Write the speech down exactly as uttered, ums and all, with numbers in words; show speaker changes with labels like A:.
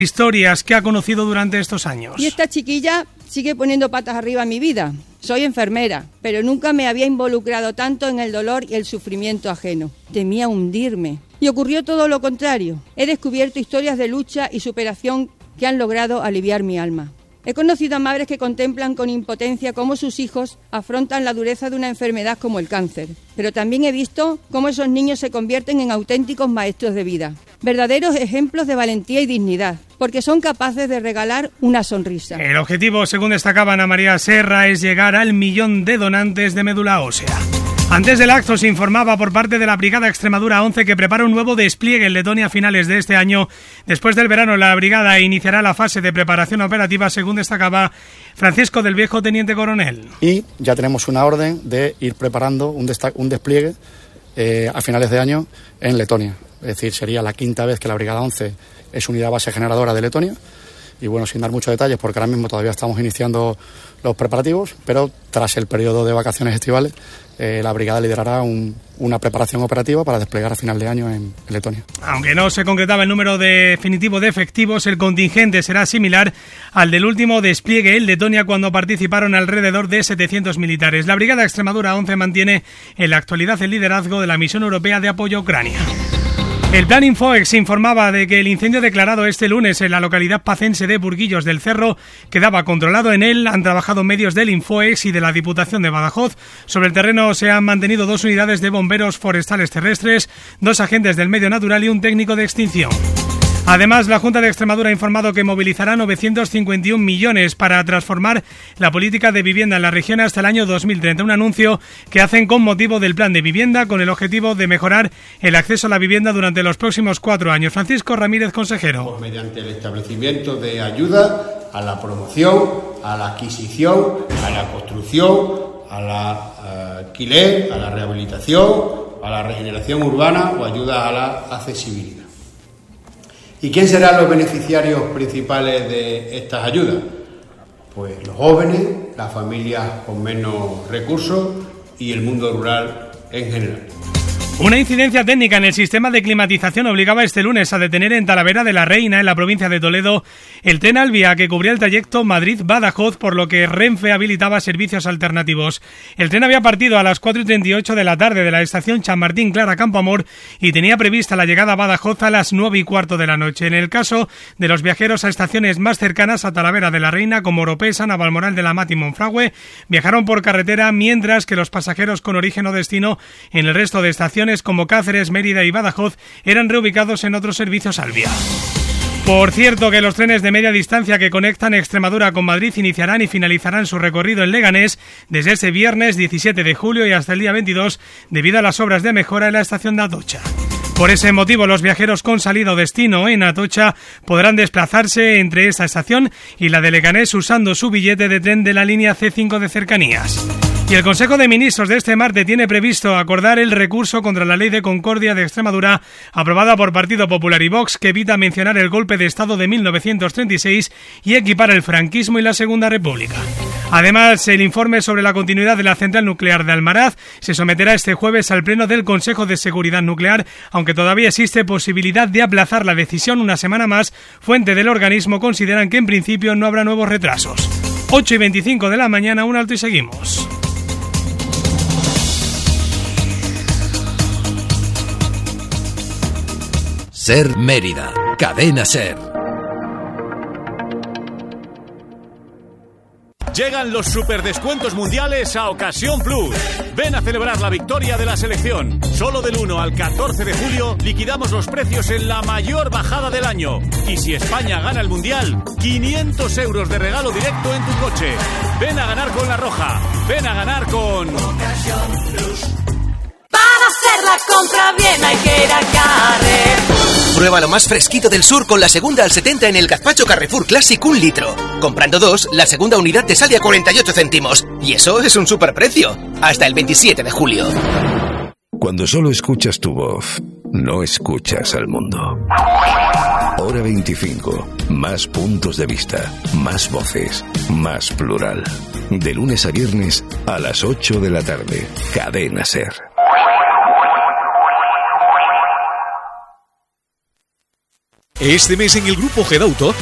A: historias que ha conocido durante estos años.
B: Y esta chiquilla sigue poniendo patas arriba en mi vida. Soy enfermera, pero nunca me había involucrado tanto en el dolor y el sufrimiento ajeno. Temía hundirme. Y ocurrió todo lo contrario. He descubierto historias de lucha y superación que han logrado aliviar mi alma. He conocido a madres que contemplan con impotencia cómo sus hijos afrontan la dureza de una enfermedad como el cáncer. Pero también he visto cómo esos niños se convierten en auténticos maestros de vida. Verdaderos ejemplos de valentía y dignidad, porque son capaces de regalar una sonrisa.
A: El objetivo, según destacaba Ana María Serra, es llegar al millón de donantes de médula ósea. Antes del acto se informaba por parte de la Brigada Extremadura once que prepara un nuevo despliegue en Letonia a finales de este año. Después del verano, la brigada iniciará la fase de preparación operativa, según destacaba Francisco del Viejo, teniente coronel.
C: Y ya tenemos una orden de ir preparando un, desta- un despliegue eh, a finales de año en Letonia. Es decir, sería la quinta vez que la Brigada once es unidad base generadora de Letonia. Y bueno, sin dar muchos detalles, porque ahora mismo todavía estamos iniciando los preparativos, pero tras el periodo de vacaciones estivales, eh, la brigada liderará un, una preparación operativa para desplegar a final de año en, en Letonia.
A: Aunque no se concretaba el número definitivo de efectivos, el contingente será similar al del último despliegue en Letonia, cuando participaron alrededor de setecientos militares. La Brigada Extremadura once mantiene en la actualidad el liderazgo de la misión europea de apoyo a Ucrania. El Plan Infoex informaba de que el incendio declarado este lunes en la localidad pacense de Burguillos del Cerro quedaba controlado. En él han trabajado medios del Infoex y de la Diputación de Badajoz. Sobre el terreno se han mantenido dos unidades de bomberos forestales terrestres, dos agentes del medio natural y un técnico de extinción. Además, la Junta de Extremadura ha informado que movilizará novecientos cincuenta y un millones para transformar la política de vivienda en la región hasta el año dos mil treinta. Un anuncio que hacen con motivo del plan de vivienda, con el objetivo de mejorar el acceso a la vivienda durante los próximos cuatro años. Francisco Ramírez, consejero.
D: Mediante el establecimiento de ayuda a la promoción, a la adquisición, a la construcción, a la uh, alquiler, a la rehabilitación, a la regeneración urbana o ayuda a la accesibilidad. ¿Y quién serán los beneficiarios principales de estas ayudas? Pues los jóvenes, las familias con menos recursos y el mundo rural en general.
A: Una incidencia técnica en el sistema de climatización obligaba este lunes a detener en Talavera de la Reina, en la provincia de Toledo, el tren Alvia que cubría el trayecto Madrid-Badajoz, por lo que Renfe habilitaba servicios alternativos. El tren había partido a las cuatro y treinta y ocho de la tarde de la estación Chamartín Clara Campoamor y tenía prevista la llegada a Badajoz a las nueve y cuarto de la noche. En el caso de los viajeros a estaciones más cercanas a Talavera de la Reina, como Oropesa, Navalmoral de la Mat y Monfragüe, viajaron por carretera, mientras que los pasajeros con origen o destino en el resto de estaciones como Cáceres, Mérida y Badajoz eran reubicados en otros servicios Alvia. Por cierto, que los trenes de media distancia que conectan Extremadura con Madrid iniciarán y finalizarán su recorrido en Leganés desde ese viernes diecisiete de julio y hasta el día veintidós, debido a las obras de mejora en la estación de Atocha. Por ese motivo, los viajeros con salida o destino en Atocha podrán desplazarse entre esta estación y la de Leganés usando su billete de tren de la línea ce cinco de cercanías. Y el Consejo de Ministros de este martes tiene previsto acordar el recurso contra la Ley de Concordia de Extremadura, aprobada por Partido Popular y Vox, que evita mencionar el golpe de Estado de mil novecientos treinta y seis y equipara el franquismo y la Segunda República. Además, el informe sobre la continuidad de la central nuclear de Almaraz se someterá este jueves al Pleno del Consejo de Seguridad Nuclear, aunque todavía existe posibilidad de aplazar la decisión una semana más. Fuente del organismo consideran que en principio no habrá nuevos retrasos. ocho y veinticinco de la mañana, un alto y seguimos.
E: Ser Mérida, Cadena Ser.
F: Llegan los superdescuentos mundiales a Ocasión Plus. Ven a celebrar la victoria de la selección. Solo del uno al catorce de julio liquidamos los precios en la mayor bajada del año. Y si España gana el mundial, quinientos euros de regalo directo en tu coche. Ven a ganar con La Roja. Ven a ganar con Ocasión Plus.
G: Para hacer la compra bien hay que ir a Carrefour.
H: Prueba lo más fresquito del sur con la segunda al setenta en el gazpacho Carrefour Classic un litro. Comprando dos, la segunda unidad te sale a cuarenta y ocho céntimos. Y eso es un superprecio. Hasta el veintisiete de julio.
I: Cuando solo escuchas tu voz, no escuchas al mundo. Hora veinticinco. Más puntos de vista, más voces, más plural. De lunes a viernes a las ocho de la tarde. Cadena Ser.
J: Este mes en el Grupo Gedauto